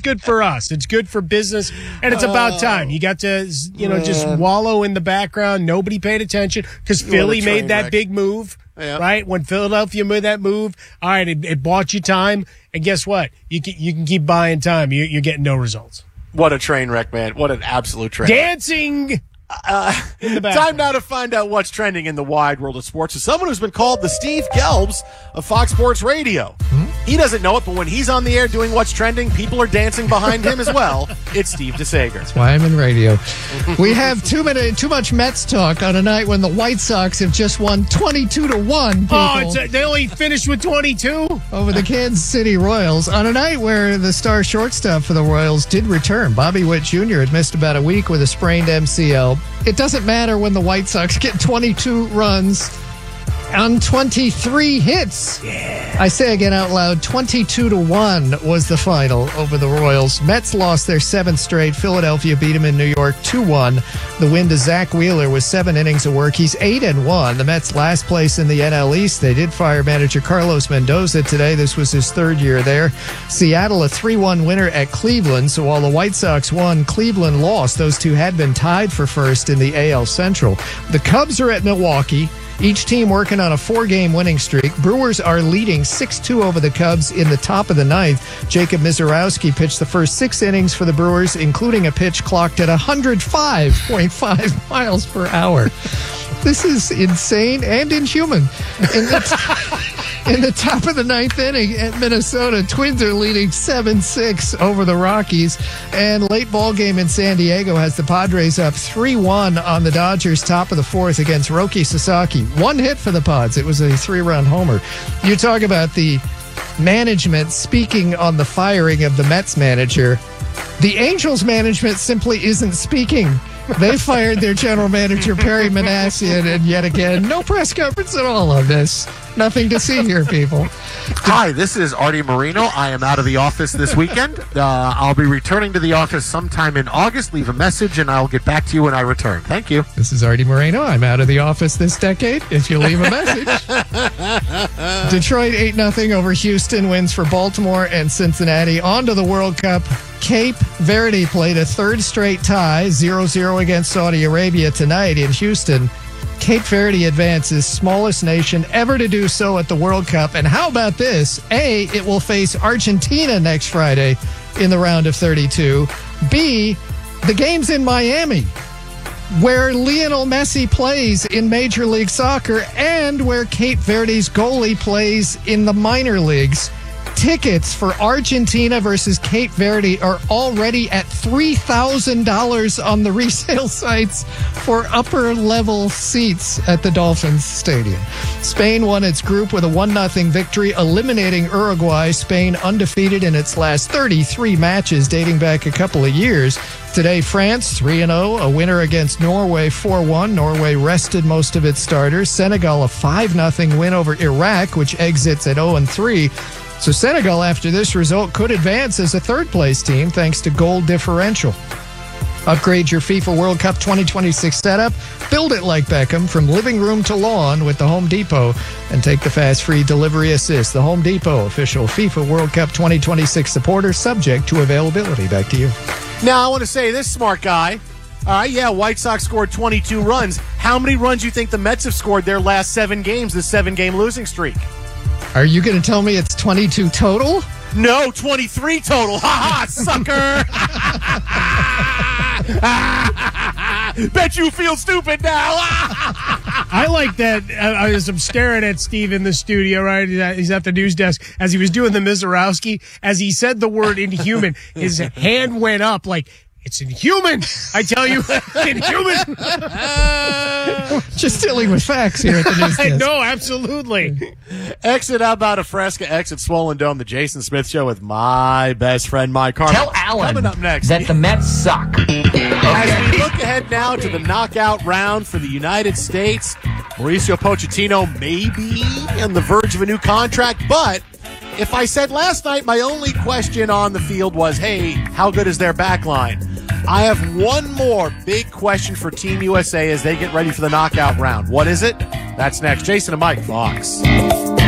good for us. It's good for business, and it's about time. You got to, just wallow in the background. Nobody paid attention because Philly made that big move, right? When Philadelphia made that move, all right, it bought you time, and guess what? You can keep buying time. You're getting no results. What a train wreck, man. What an absolute train Dancing wreck. Time now to find out what's trending in the wide world of sports. So someone who's been called the Steve Gelbs of Fox Sports Radio. He doesn't know it, but when he's on the air doing what's trending, people are dancing behind him as well. It's Steve DeSager. That's why I'm in radio. We have too much Mets talk on a night when the White Sox have just won 22-1. Oh, they only finished with 22 over the Kansas City Royals on a night where the star shortstop for the Royals did return. Bobby Witt Jr. had missed about a week with a sprained MCL. It doesn't matter when the White Sox get 22 runs on 23 hits. Yeah. I say again out loud, 22-1 was the final over the Royals. Mets lost their 7th straight. Philadelphia beat them in New York 2-1. The win to Zach Wheeler was 7 innings of work. He's 8-1. The Mets last place in the NL East. They did fire manager Carlos Mendoza today. This was his 3rd year there. Seattle a 3-1 winner at Cleveland. So while the White Sox won, Cleveland lost. Those two had been tied for first in the AL Central. The Cubs are at Milwaukee. Each team working on a 4-game winning streak. Brewers are leading 6-2 over the Cubs in the top of the 9th. Jacob Misiorowski pitched the first 6 innings for the Brewers, including a pitch clocked at 105.5 miles per hour. This is insane and inhuman. In the top of the 9th inning at Minnesota, Twins are leading 7-6 over the Rockies. And late ball game in San Diego has the Padres up 3-1 on the Dodgers, top of the 4th against Roki Sasaki. 1 hit for the Pods. It was a 3-run homer. You talk about the management speaking on the firing of the Mets manager. The Angels management simply isn't speaking. They fired their general manager, Perry Manassian, and yet again, no press conference at all on this. Nothing to see here, people. Hi, this is Artie Moreno. I am out of the office this weekend. I'll be returning to the office sometime in August. Leave a message, and I'll get back to you when I return. Thank you. This is Artie Moreno. I'm out of the office this decade. If you leave a message. Detroit 8-0 over Houston, wins for Baltimore and Cincinnati. On to the World Cup. Cape Verde played a 3rd straight tie, 0-0 against Saudi Arabia tonight in Houston. Cape Verde advances, smallest nation ever to do so at the World Cup. And how about this? A, it will face Argentina next Friday in the round of 32. B, the game's in Miami, where Lionel Messi plays in Major League Soccer and where Cape Verde's goalie plays in the minor leagues. Tickets for Argentina versus Cape Verde are already at $3,000 on the resale sites for upper-level seats at the Dolphins Stadium. Spain won its group with a 1-0 victory, eliminating Uruguay. Spain undefeated in its last 33 matches dating back a couple of years. Today, France 3-0, a winner against Norway 4-1. Norway rested most of its starters. Senegal a 5-0 win over Iraq, which exits at 0-3. So Senegal, after this result, could advance as a 3rd-place team thanks to goal differential. Upgrade your FIFA World Cup 2026 setup. Build it like Beckham from living room to lawn with the Home Depot and take the fast free delivery assist. The Home Depot, official FIFA World Cup 2026 supporter, subject to availability. Back to you. Now, I want to say this, smart guy. White Sox scored 22 runs. How many runs do you think the Mets have scored their last 7 games, this 7-game losing streak? Are you going to tell me it's 22 total? No, 23 total. Ha ha, sucker. Bet you feel stupid now. I like that. As I'm staring at Steve in the studio, right? He's at the news desk. As he was doing the Misiorowski, as he said the word inhuman, his hand went up like, it's inhuman. I tell you, inhuman. Just dealing with facts here at the news desk. No, absolutely. Exit About a Fresca, exit Swollen Dome, the Jason Smith Show with my best friend, Mike Carter. Tell Alan coming up next that the Mets suck. As we look ahead now to the knockout round for the United States, Mauricio Pochettino may be on the verge of a new contract, but if I said last night my only question on the field was, hey, how good is their back line? I have one more big question for Team USA as they get ready for the knockout round. What is it? That's next. Jason and Mike, Fox.